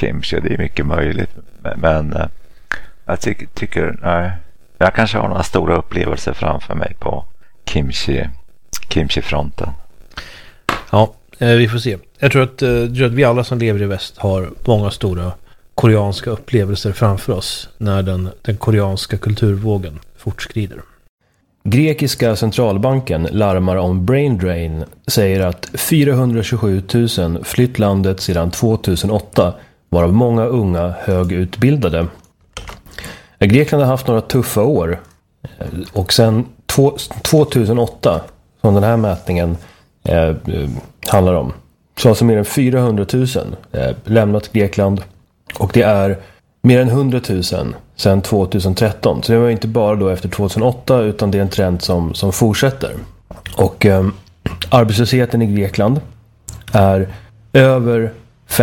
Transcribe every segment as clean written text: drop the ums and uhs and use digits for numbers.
kimchi. Det är mycket möjligt. Men jag tycker nej, jag kanske har några stora upplevelser framför mig på kimchi-fronten. Ja, vi får se. Jag tror att vi alla som lever i väst har många stora koreanska upplevelser framför oss när den koreanska kulturvågen fortskrider. Grekiska centralbanken larmar om brain drain, säger att 427 000 flytt landet sedan 2008, varav många unga högutbildade. Grekland har haft några tuffa år och sedan 2008, som den här mätningen handlar om, så har mer än 400 000 lämnat Grekland, och det är mer än 100 000 sedan 2013. Så det var inte bara då efter 2008, utan det är en trend som fortsätter. Och arbetslösheten i Grekland är över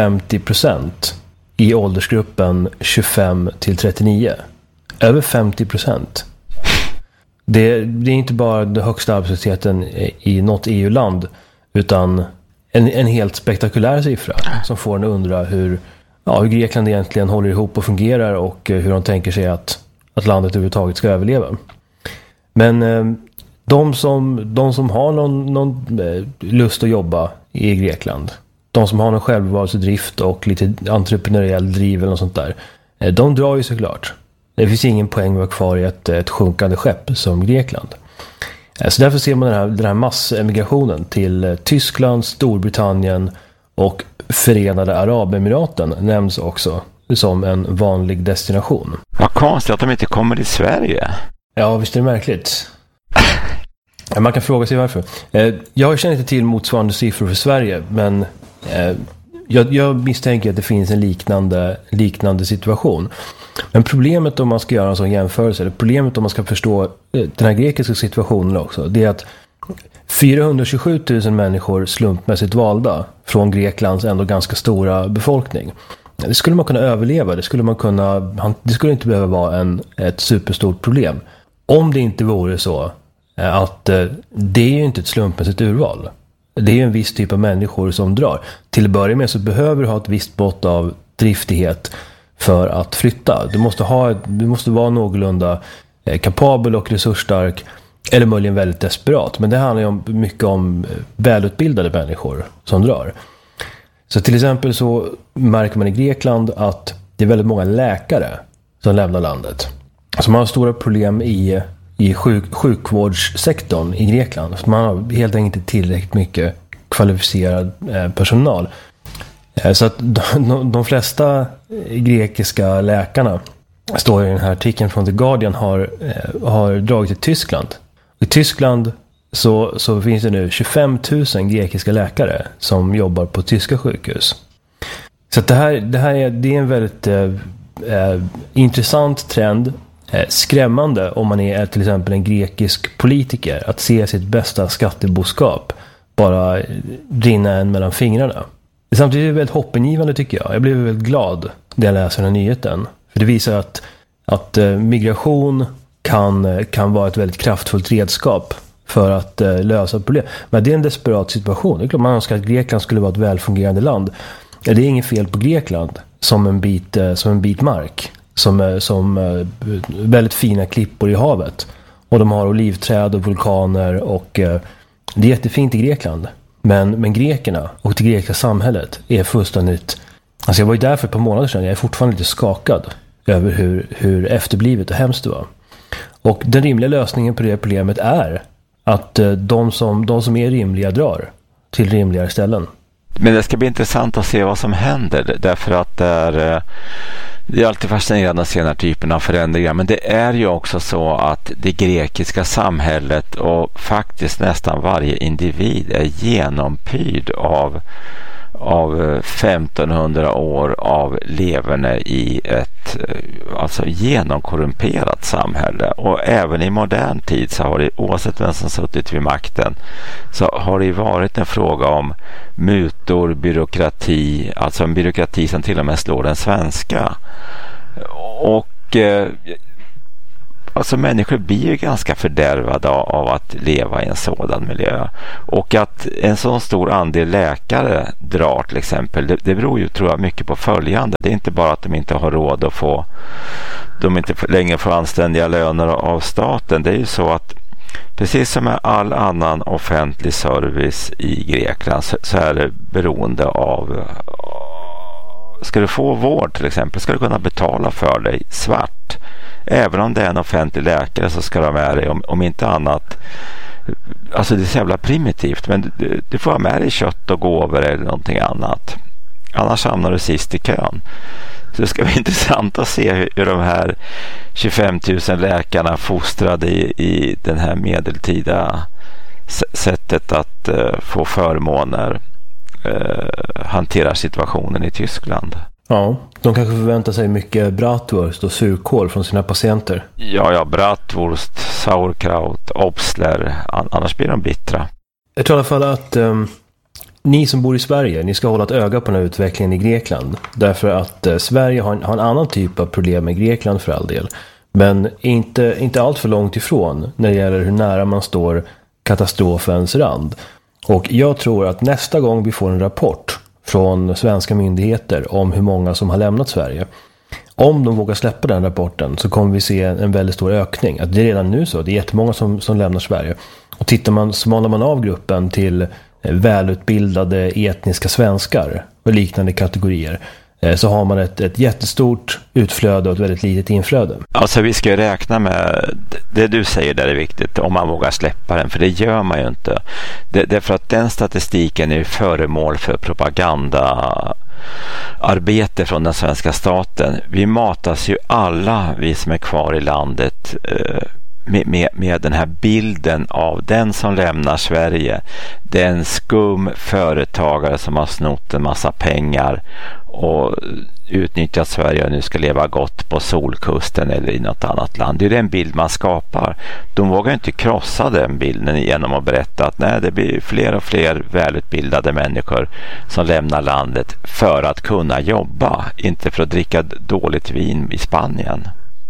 50% i åldersgruppen 25 till 39. Över 50%. Det är inte bara den högsta arbetslösheten i något EU-land, utan en helt spektakulär siffra som får en undra hur Grekland egentligen håller ihop och fungerar, och hur de tänker sig att landet överhuvudtaget ska överleva. Men de som har någon lust att jobba i Grekland, de som har någon självbevarelsedrift och lite entreprenöriell driv eller något sånt där, de drar ju såklart. Det finns ingen poäng att vara kvar i ett sjunkande skepp som Grekland. Så därför ser man den här massemigrationen till Tyskland, Storbritannien och Förenade Arabemiraten nämns också som en vanlig destination. Vad konstigt att de inte kommer till Sverige. Ja, visst är det märkligt. Man kan fråga sig varför. Jag känner inte till motsvarande siffror för Sverige, men jag misstänker att det finns en liknande situation. Men problemet om man ska göra en sån jämförelse, eller problemet om man ska förstå den här grekiska situationen också, det är att 427 000 människor slumpmässigt valda från Greklands ändå ganska stora befolkning. Det skulle man kunna överleva, det skulle inte behöva vara ett superstort problem. Om det inte vore så att det är ju inte ett slumpmässigt urval. Det är ju en viss typ av människor som drar. Till att börja med så behöver du ha ett visst mått av driftighet för att flytta. Du måste vara någorlunda kapabel och resursstark, eller möjligen väldigt desperat. Men det handlar ju mycket om välutbildade människor som drar. Så till exempel så märker man i Grekland att det är väldigt många läkare som lämnar landet. Så man har stora problem i sjukvårdssektorn i Grekland. För man har helt enkelt inte tillräckligt mycket kvalificerad personal. Så att de flesta grekiska läkarna, står i den här artikeln från The Guardian, har dragit till Tyskland. I Tyskland så finns det nu 25 000 grekiska läkare som jobbar på tyska sjukhus. Så att det är en väldigt intressant trend, skrämmande om man är till exempel en grekisk politiker, att se sitt bästa skatteboskap bara rinna en mellan fingrarna. Samtidigt är det väldigt hoppingivande, tycker jag. Jag blev väldigt glad när jag läser den här nyheten. För det visar att migration kan vara ett väldigt kraftfullt redskap för att lösa problem. Men det är en desperat situation. Det är klart man önskar att Grekland skulle vara ett välfungerande land. Det är inget fel på Grekland som en bit mark. Som väldigt fina klippor i havet. Och de har olivträd och vulkaner, och det är jättefint i Grekland. Men grekerna och det grekiska samhället är fullständigt... Alltså jag var ju där för ett par månader sedan. Jag är fortfarande lite skakad över hur efterblivet och hemskt det var. Och den rimliga lösningen på det problemet är att de som är rimliga drar till rimligare ställen. Men det ska bli intressant att se vad som händer, därför att det är alltid fascinerande att se den här typen av förändringar. Men det är ju också så att det grekiska samhället och faktiskt nästan varje individ är genompyrd av 1500 år av leverne i ett genomkorrumperat samhälle. Och även i modern tid så har det, oavsett vem som suttit vid makten, så har det varit en fråga om mutor, byråkrati, alltså en byråkrati som till och med slår den svenska. Och alltså människor blir ju ganska fördärvade av att leva i en sådan miljö. Och att en sån stor andel läkare drar till exempel, det beror ju, tror jag, mycket på följande. Det är inte bara att de inte har råd att de inte längre får anständiga löner av staten. Det är ju så att precis som med all annan offentlig service i Grekland så är det beroende av, ska du få vård till exempel, ska du kunna betala för dig svart. Även om det är en offentlig läkare så ska de med dig, om inte annat. Alltså det är så jävla primitivt, men du får ha med dig kött och gåvor eller någonting annat. Annars hamnar du sist i kön. Så det ska bli intressant att se hur de här 25 000 läkarna fostrade i den här medeltida sättet att få förmåner hanterar situationen i Tyskland. Ja, de kanske förväntar sig mycket bratwurst och surkål från sina patienter. Ja, bratwurst, sauerkraut, obstler, annars blir de bittra. Jag tror i alla fall att ni som bor i Sverige, ni ska hålla ett öga på den här utvecklingen i Grekland. Därför att Sverige har en annan typ av problem med Grekland för all del. Men inte allt för långt ifrån när det gäller hur nära man står katastrofens rand. Och jag tror att nästa gång vi får en rapport från svenska myndigheter om hur många som har lämnat Sverige, om de vågar släppa den rapporten, så kommer vi se en väldigt stor ökning. Att det är redan nu så, det är jättemånga som lämnar Sverige. Och smalnar man av gruppen till välutbildade etniska svenskar och liknande kategorier, så har man ett jättestort utflöde och ett väldigt litet inflöde. Alltså vi ska räkna med, det du säger där är viktigt, om man vågar släppa den, för det gör man ju inte. Därför att den statistiken är föremål för propagandaarbete från den svenska staten. Vi matas ju alla, vi som är kvar i landet, med den här bilden av den som lämnar Sverige. Det är en skum företagare som har snott en massa pengar och utnyttjat Sverige och nu ska leva gott på Solkusten eller i något annat land. Det är den bild man skapar. De vågar inte krossa den bilden genom att berätta att nej, det blir fler och fler välutbildade människor som lämnar landet för att kunna jobba, inte för att dricka dåligt vin i Spanien.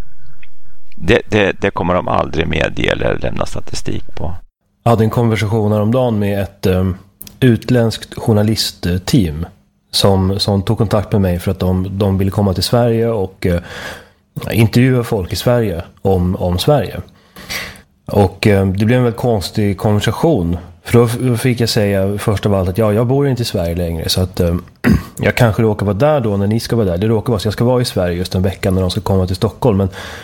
Det kommer de aldrig medge eller lämna statistik på. Jag hade en konversation häromdagen med ett utländskt journalistteam som tog kontakt med mig för att de ville komma till Sverige och intervjua folk i Sverige om Sverige. Och det blev en väldigt konstig konversation. För då fick jag säga först av allt att jag bor inte i Sverige längre, så att jag kanske råkar vara där då när ni ska vara där. Det råkar vara så jag ska vara i Sverige just en vecka när de ska komma till Stockholm.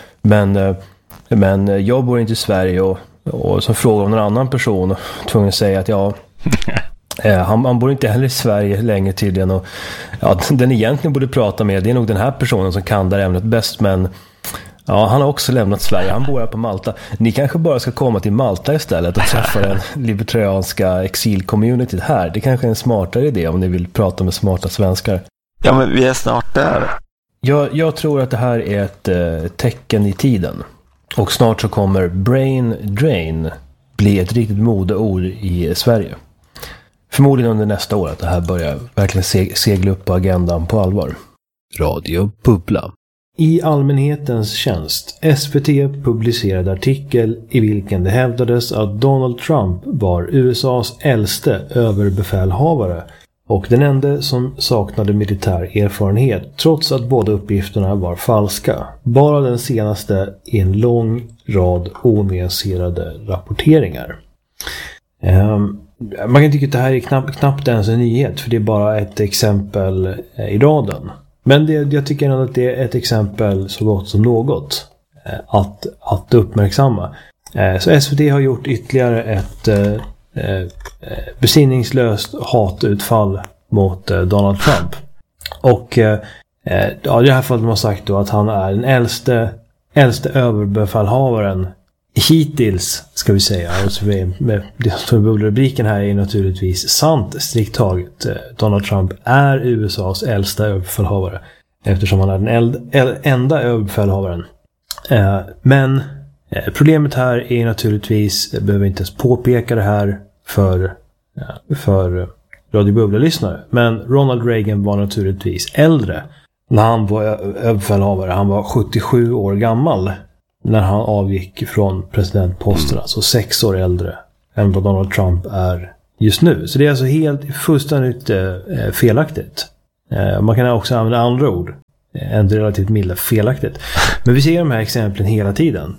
Men jag bor inte i Sverige och så frågar om någon annan person tvungen att säga att han bor inte heller i Sverige längre tydligen. Och den egentligen borde prata med, det är nog den här personen som kan det ämnet bäst, men ja, han har också lämnat Sverige. Han bor här på Malta. Ni kanske bara ska komma till Malta istället och träffa den libertarianska exilcommunityt här. Det kanske är en smartare idé om ni vill prata med smarta svenskar. Ja, men vi är snart där. Jag tror att det här är ett tecken i tiden. Och snart så kommer brain drain bli ett riktigt modeord i Sverige. Förmodligen under nästa år att det här börjar verkligen segla upp på agendan på allvar. Radio Bubbla. I allmänhetens tjänst. SVT publicerade artikel i vilken det hävdades att Donald Trump var USAs äldste överbefälhavare och den enda som saknade militär erfarenhet, trots att båda uppgifterna var falska. Bara den senaste i en lång rad onyanserade rapporteringar. Man kan tycka att det här är knappt ens en nyhet, för det är bara ett exempel i raden. Men jag tycker ändå att det är ett exempel så gott som något att uppmärksamma. Så SVT har gjort ytterligare ett besinningslöst hatutfall mot Donald Trump. Och i det här fallet har man sagt då att han är den äldste överbefälhavaren hittills, ska vi säga. Alltså med det som rubriken här är naturligtvis sant strikt taget. Donald Trump är USAs äldsta överbefälhavare eftersom han är den enda överbefälhavaren. Men problemet här är naturligtvis, jag behöver inte ens påpeka det här för Radio Bubbla-lyssnare, men Ronald Reagan var naturligtvis äldre när han var överbefälhavare. Han var 77 år gammal. när han avgick från presidentposten, alltså 6 år äldre än vad Donald Trump är just nu. Så det är alltså helt fullständigt felaktigt. Man kan också använda andra ord än relativt milda, felaktigt. Men vi ser de här exemplen hela tiden.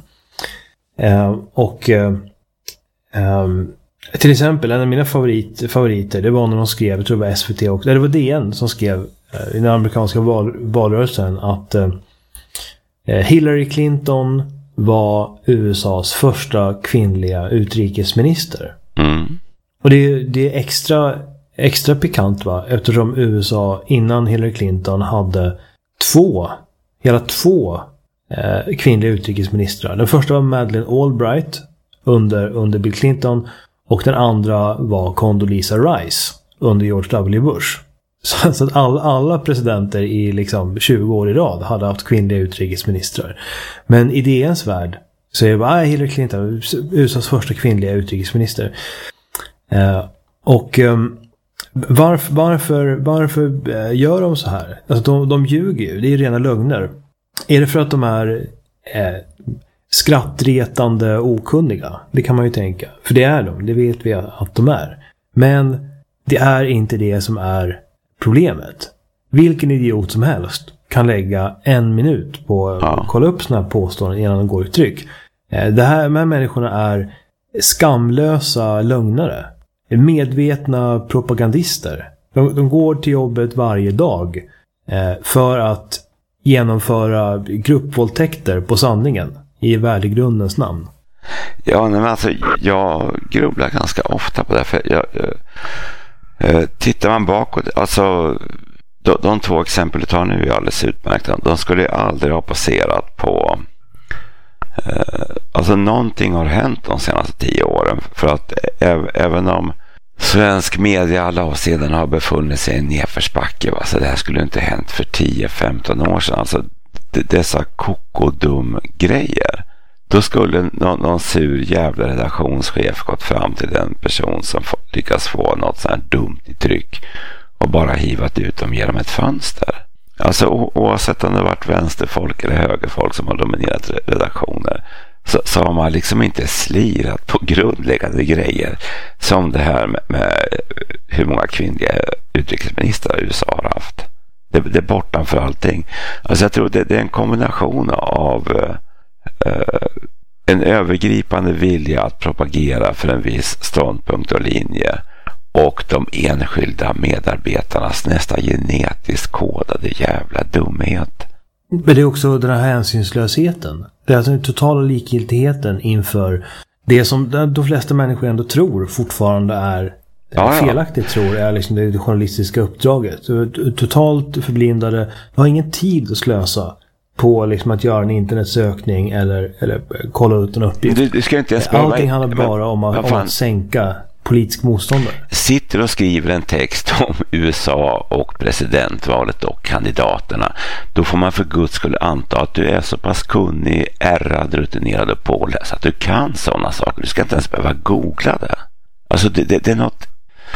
Till exempel, en av mina favoriter, det var när de skrev, jag tror det var SVT också, det var DN som skrev i den amerikanska valrörelsen att Hillary Clinton var USAs första kvinnliga utrikesminister. Och det är extra pikant, va, eftersom USA innan Hillary Clinton hade hela två kvinnliga utrikesministrar. Den första var Madeleine Albright under Bill Clinton, och den andra var Condoleezza Rice under George W. Bush. Så att alla presidenter i liksom 20 år i rad hade haft kvinnliga utrikesministrar. Men i DNs värld så är det bara Hillary Clinton, USAs första kvinnliga utrikesminister. Varför gör de så här? Alltså de ljuger ju, det är rena lögner. Är det för att de är skrattretande okunniga? Det kan man ju tänka. För det är de, det vet vi att de är. Men det är inte det som är problemet. Vilken idiot som helst kan lägga 1 minut på att kolla upp såna här påståenden innan de går i tryck. De här människorna är skamlösa lögnare. Medvetna propagandister. De går till jobbet varje dag för att genomföra gruppvåldtäkter på sanningen i värdegrundens namn. Ja, men alltså jag grubblar ganska ofta på det, för tittar man bakåt, alltså de 2 exempel du tar nu är alldeles utmärkta. De skulle ju aldrig ha passerat på alltså någonting har hänt de senaste 10 åren, för att även om svensk media alla avseenden har befunnit sig i en nedförsbacke, va? Så det här skulle inte hänt för 10-15 år sedan. Alltså dessa kokodum grejer. Då skulle någon sur jävla redaktionschef gått fram till den person som lyckas få något sånt här dumt i tryck och bara hivat ut dem genom ett fönster. Alltså oavsett om det varit vänsterfolk eller högerfolk som har dominerat redaktioner, så har man liksom inte slirat på grundläggande grejer som det här med hur många kvinnliga utrikesministrar USA har haft. Det är bortanför allting. Alltså jag tror det är en kombination av en övergripande vilja att propagera för en viss ståndpunkt och linje och de enskilda medarbetarnas nästan genetiskt kodade jävla dumhet. Men det är också den här hänsynslösheten. Det är alltså den totala likgiltigheten inför det som de flesta människor ändå tror fortfarande är felaktigt tror är liksom det journalistiska uppdraget. Totalt förblindade. De har ingen tid att slösa på liksom att göra en internetsökning eller kolla ut en uppgift. Du ska inte ens allting handlar bara om att sänka politisk motståndare. Sitter och skriver en text om USA och presidentvalet och kandidaterna, då får man för guds skull anta att du är så pass kunnig, ärrad, rutinerad och påläst att du kan sådana saker. Du ska inte ens behöva googla det. Alltså det är något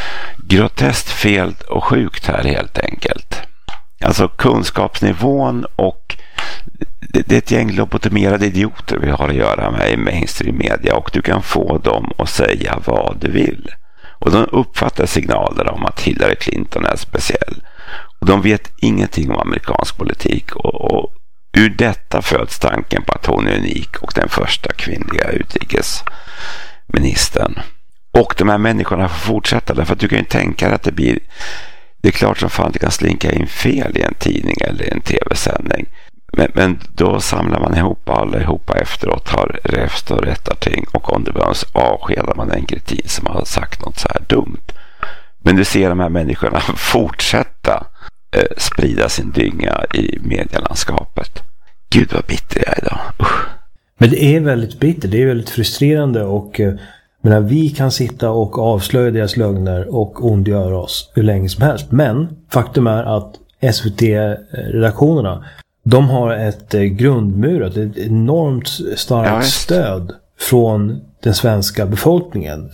groteskt fel och sjukt här helt enkelt. Alltså kunskapsnivån och det är ett gäng lobotomerade idioter vi har att göra med i mainstream media, och du kan få dem att säga vad du vill. Och de uppfattar signaler om att Hillary Clinton är speciell. Och de vet ingenting om amerikansk politik, och ur detta föds tanken på att hon är unik och den första kvinnliga utrikesministern. Och de här människorna får fortsätta, därför att du kan ju tänka dig att det är klart som fan det kan slinka in fel i en tidning eller i en tv-sändning. Men då samlar man allihopa efteråt, har räfst och rättar ting, och om det behövs avskedar man en kritik som har sagt något så här dumt. Men du ser de här människorna fortsätta sprida sin dynga i medielandskapet. Gud vad bitter jag är idag. Men det är väldigt bitter, det är väldigt frustrerande, och men vi kan sitta och avslöja deras lögner och ondgöra oss hur länge som helst. Men faktum är att SVT-redaktionerna, de har ett grundmurat, ett enormt starkt stöd från den svenska befolkningen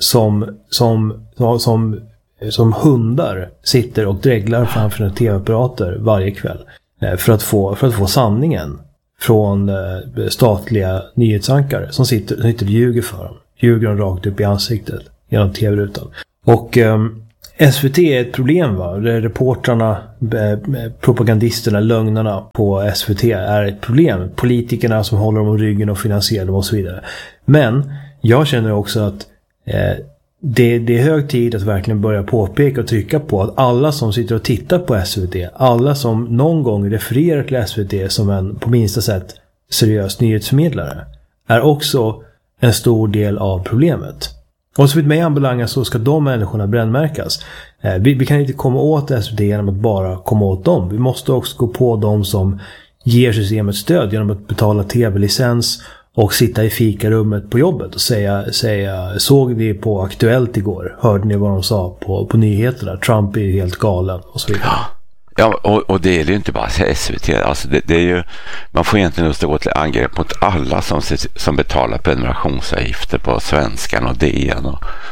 som hundar sitter och dreglar framför sina tv-apparater varje kväll för att få sanningen från statliga nyhetsankare som sitter och ljuger för dem. Ljuger dem rakt upp i ansiktet genom tv-rutan. Och SVT är ett problem, va? Reportrarna, propagandisterna, lögnarna på SVT är ett problem. Politikerna som håller dem om ryggen och finansierar dem och så vidare. Men jag känner också att det är hög tid att verkligen börja påpeka och trycka på att alla som sitter och tittar på SVT, alla som någon gång refererar till SVT som en på minsta sätt seriös nyhetsförmedlare, är också en stor del av problemet. Och så vitt mig anbelangar så ska de människorna brännmärkas. Vi kan inte komma åt SVT genom att bara komma åt dem. Vi måste också gå på dem som ger systemet stöd genom att betala tv-licens och sitta i fikarummet på jobbet och säga såg ni på Aktuellt igår? Hörde ni vad de sa på nyheterna? Trump är ju helt galen och så vidare. Ja, och det är ju inte bara SVT. Alltså det är ju, man får egentligen just gå till angrepp mot alla som betalar prenumerationsavgifter på Svenskan och DN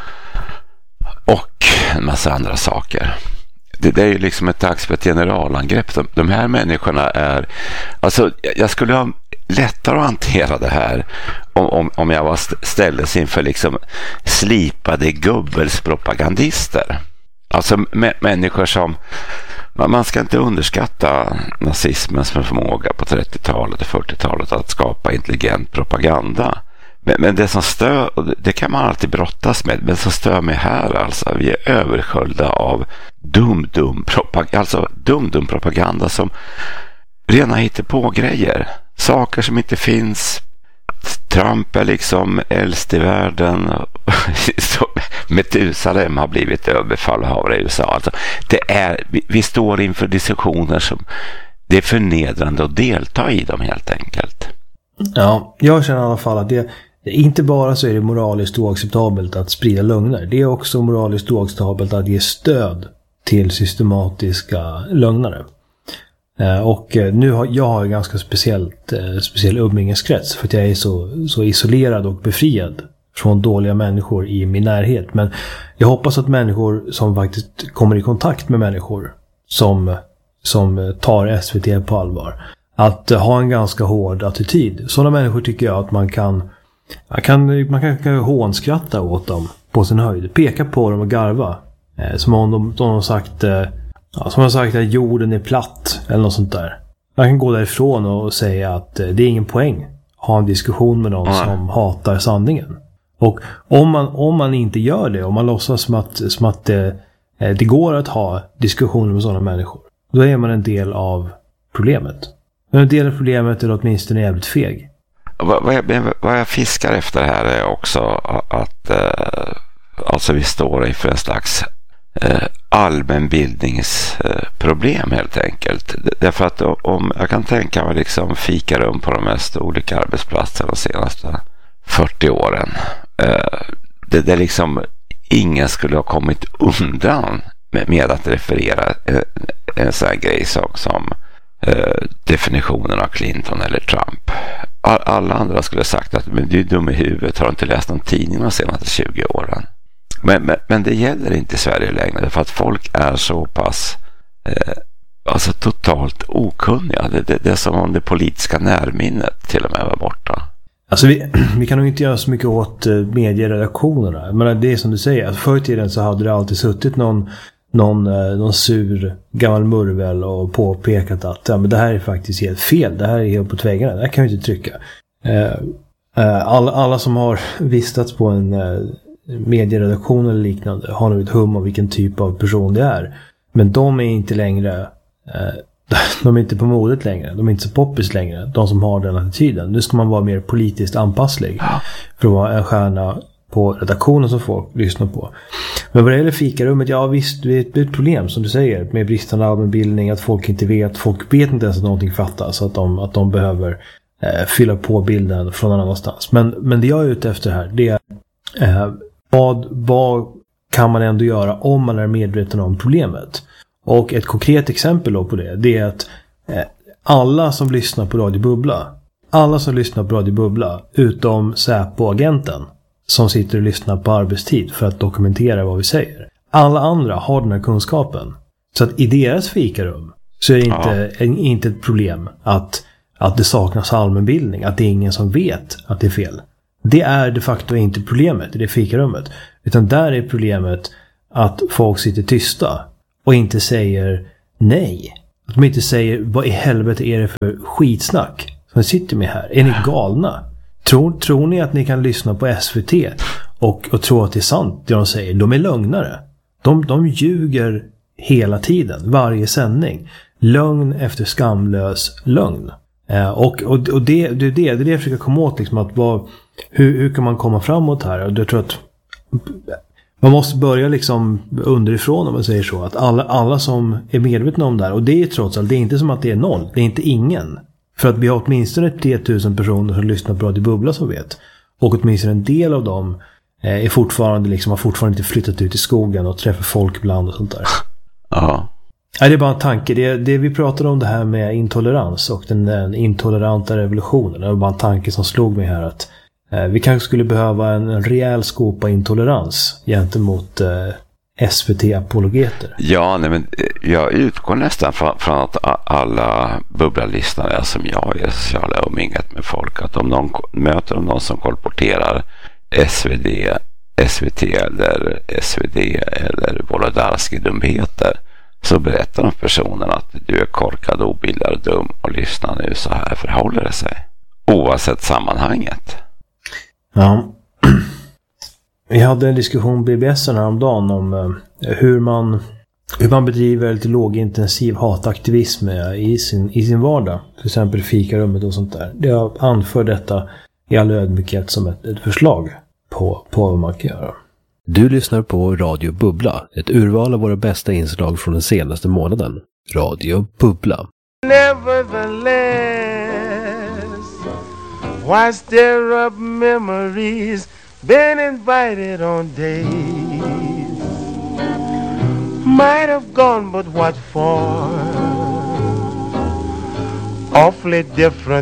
och en massa andra saker. Det är ju liksom ett dags för ett generalangrepp. De här människorna är... Alltså, jag skulle ha lättare att hantera det här om jag var ställdes inför liksom slipade gubbelspropagandister. Alltså människor som... Man ska inte underskatta nazismens förmåga på 30-talet och 40-talet att skapa intelligent propaganda. Men det som det kan man alltid brottas med. Men som stör mig här, alltså, vi är översköljda av dum propaganda som rena hittepå-grejer. Saker som inte finns. Trump är liksom äldst i världen. Metusalem har blivit överbefälhavare i USA. Alltså, vi står inför diskussioner som det är förnedrande att delta i dem helt enkelt. Ja, jag känner i alla fall att det inte bara så är det moraliskt oacceptabelt att sprida lögner. Det är också moraliskt oacceptabelt att ge stöd till systematiska lögnare. Och nu jag har en ganska speciell umgängeskrets för att jag är så isolerad och befriad från dåliga människor i min närhet. Men jag hoppas att människor som faktiskt kommer i kontakt med människor som tar SVT på allvar, att ha en ganska hård attityd. Sådana människor tycker jag att man kan hånskratta åt dem på sin höjd. Peka på dem och garva. Som om de har sagt att jorden är platt eller något sånt där. Man kan gå därifrån och säga att det är ingen poäng. Ha en diskussion med någon som hatar sanningen. Och om man inte gör det, om man låtsas som att det går att ha diskussioner med sådana människor, då är man en del av problemet. Men en del av problemet är åtminstone jävligt feg. Vad jag fiskar efter här är också att alltså vi står inför en slags allmänbildningsproblem helt enkelt. Därför att om jag kan tänka mig liksom fikarum på de mest olika arbetsplatser de senaste 40 åren. Det är liksom ingen skulle ha kommit undan med att referera en sån här grej som definitionen av Clinton eller Trump. Alla andra skulle ha sagt att men du är dum i huvudet, har inte läst någon tidning de senaste 20 åren. Men det gäller inte i Sverige längre för att folk är så pass alltså totalt okunniga. Det är som om det politiska närminnet till och med var borta. Alltså vi kan nog inte göra så mycket åt medieredaktionerna. Men det är som du säger, att förr i tiden så hade det alltid suttit någon sur gammal murvel och påpekat att men det här är faktiskt helt fel. Det här är helt på väggarna. Det här kan vi inte trycka. Alla som har vistats på en medieredaktion eller liknande har nog ett hum om vilken typ av person det är. Men de är inte längre de är inte på modet längre. De är inte så poppis längre. De som har den attityden. Nu ska man vara mer politiskt anpasslig för att vara en stjärna på redaktionen som folk lyssnar på. Men vad det gäller fikarummet, ja visst, det är ett problem som du säger med bristande allmänbildning, att folk inte vet, folk vet inte ens att någonting fattas, att de behöver fylla på bilden från någon annanstans. Men det jag är ute efter här, det är vad kan man ändå göra om man är medveten om problemet? Och ett konkret exempel då på det är att alla som lyssnar på Radio Bubbla utom Säpo-agenten som sitter och lyssnar på arbetstid för att dokumentera vad vi säger. Alla andra har den här kunskapen. Så att i deras fikarum så är det inte ett problem att att det saknas allmänbildning, att det är ingen som vet att det är fel. Det är de facto inte problemet i det fikarummet. Utan där är problemet att folk sitter tysta och inte säger nej. Att de inte säger, vad i helvete är det för skitsnack som ni sitter med här? Är ni galna? Tror ni att ni kan lyssna på SVT och tro att det är sant det de säger? De är lögnare. De ljuger hela tiden, varje sändning. Lögn efter skamlös lögn. Och det är det jag försöker komma åt. Liksom, att hur kan man komma framåt här? Och jag tror att man måste börja liksom underifrån, om man säger så. Att alla som är medvetna om det här, och det är trots allt, det är inte som att det är noll. Det är inte ingen. För att vi har åtminstone 3000 personer som lyssnar på Radio Bubbla som vet. Och åtminstone en del av dem är fortfarande liksom, har fortfarande inte flyttat ut i skogen och träffar folk ibland och sånt där. Ja. Nej, det är bara en tanke. Det vi pratade om det här med intolerans och den intoleranta revolutionen. Det var bara en tanke som slog mig här att vi kanske skulle behöva en rejäl skopa intolerans gentemot SVT-apologeter. Ja, nej, men jag utgår nästan från att alla bubbla-lyssnare som jag är sociala och umgänget med folk, att om någon möter någon som kolporterar SVT eller SvD eller Wolodarski-dumheter, så berättar de personen att du är korkad, obildad och dum och lyssna nu, så här förhåller det sig. Oavsett sammanhanget. Ja. Vi hade en diskussion på BBS häromdagen om hur man bedriver lite lågintensiv hataktivism i sin vardag. Till exempel fikarummet och sånt där. Jag anför detta i all ödmjukhet som ett förslag på vad man kan göra. Du lyssnar på Radio Bubbla, ett urval av våra bästa inslag från den senaste månaden. Radio Bubbla. Nevertheless, why stir up memories, been invited on days, might have gone, but what for? Awfully different